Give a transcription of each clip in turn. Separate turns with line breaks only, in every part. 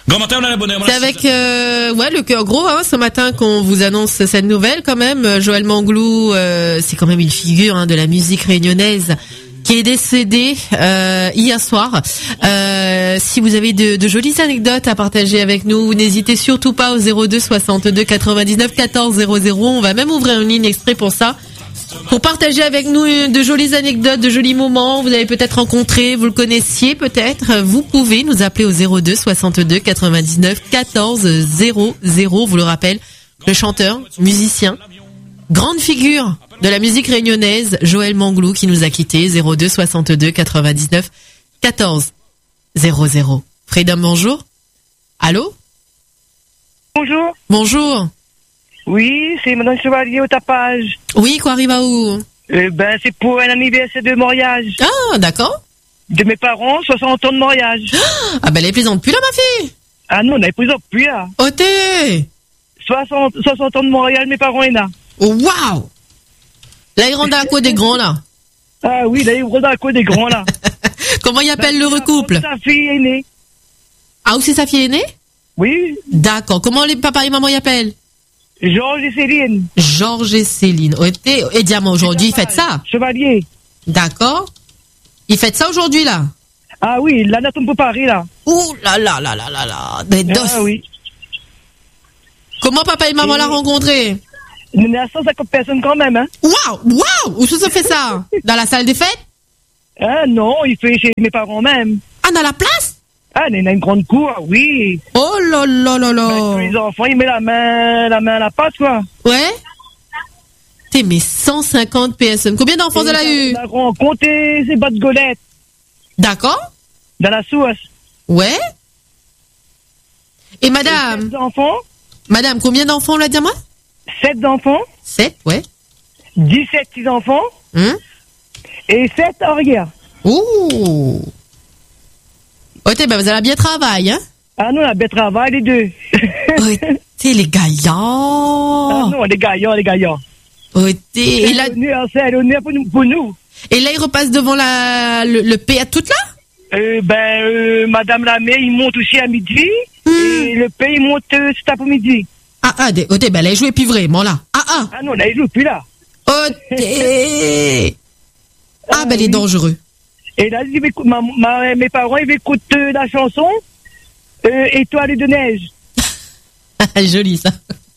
Grand matin, on a la bonne heure.
C'est avec le cœur gros ce matin qu'on vous annonce cette nouvelle quand même. Joël Manglou, c'est quand même une figure de la musique réunionnaise qui est décédé hier soir. Si vous avez de jolies anecdotes à partager avec nous, n'hésitez surtout pas au 02 62 99 14 00. On va même ouvrir une ligne exprès pour ça. Pour partager avec nous de jolies anecdotes, de jolis moments, vous avez peut-être rencontré, vous le connaissiez peut-être, vous pouvez nous appeler au 02 62 99 14 00. Vous le rappelle, le chanteur, musicien, grande figure de la musique réunionnaise, Joël Manglou, qui nous a quittés, 02 62 99 14 00. Freedom, bonjour. Allô?
Bonjour.
Bonjour.
Oui, c'est Madame Chevalier au tapage.
Oui, quoi arrive à où?
C'est pour un anniversaire de mariage.
Ah, d'accord.
De mes parents, 60 ans de mariage.
Ah, ben, elle est plaisante plus là, ma fille.
Ah non, on est plus plus là.
Oh, t'es
60 ans de mariage, mes parents est là.
Oh, waouh! Là, ils rendent à quoi des grands, là?
Ah oui, là, ils rendent à quoi des grands, là.
Comment ils appellent le recouple?
Sa fille est née.
Ah, où c'est sa fille est née?
Oui.
D'accord. Comment les papa et maman y appellent?
Georges et Céline.
Georges et Céline. Et Diamant, aujourd'hui, ils fêtent ça?
Chevalier.
D'accord. Ils fêtent ça aujourd'hui, là?
Ah oui, là, on peut Paris, là.
Ouh là là là là là là. Des dos.
Ah oui.
Comment papa et maman l'ont rencontré?
Il y a 150 personnes quand même, hein.
Waouh! Waouh! Où ça fait ça? Dans la salle des fêtes?
Ah non, il fait chez mes parents même.
Ah, dans la place?
Ah, il y a une grande cour, oui.
Oh là là là là.
Les enfants, ils mettent la main à la pâte, quoi.
Ouais? T'es mais 150 PSM. Combien d'enfants elle a eu?
On a rencontré ses bas de golette.
D'accord.
Dans la sauce.
Ouais. Et madame?
7 enfants.
Madame, combien d'enfants on l'a dit moi?
7 enfants.
7, ouais.
17 petits-enfants. Et 7 arrières.
Ouh. Ok, ben vous avez bien travaillé, hein?
Ah non, on a bien travaillé, les deux.
T'es les gaillants.
Ah non, les gaillants.
Et là,
c'est l'honneur pour nous.
Et là, il repasse devant le PA toute là?
Madame la mère, il monte aussi à midi. Et le P, il monte cet après-midi.
Ben là, il joue plus vraiment là.
Ah non, là, il joue plus là.
Ben, il est dangereux.
Et là, mes parents, ils écoutent la chanson Étoiles de neige.
Joli, ça.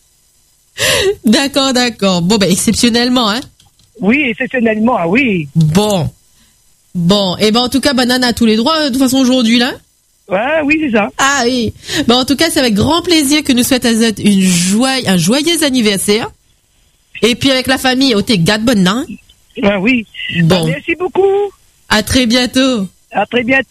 D'accord. Bon, exceptionnellement, hein?
Oui, exceptionnellement, oui.
Bon. Et en tout cas, Banane a tous les droits, de toute façon, aujourd'hui, là.
Ouais, oui, c'est ça.
Ah oui. En tout cas, c'est avec grand plaisir que nous souhaitons à Z un joyeux anniversaire. Et puis, avec la famille, t'es gâte bonne, hein?
Ah oui.
Bon.
Merci beaucoup.
À très bientôt.
À très bientôt.